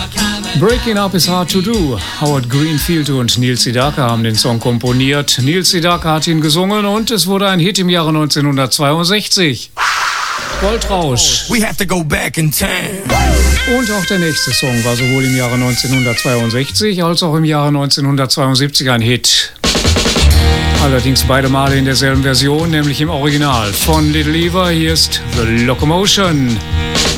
Breaking Up is Hard to Do. Howard Greenfield und Neil Sedaka haben den Song komponiert. Neil Sedaka hat ihn gesungen und es wurde ein Hit im Jahre 1962. Goldrausch. We have to go back in time. Und auch der nächste Song war sowohl im Jahre 1962 als auch im Jahre 1972 ein Hit. Allerdings beide Male in derselben Version, nämlich im Original. Von Little Eva, hier ist The Locomotion.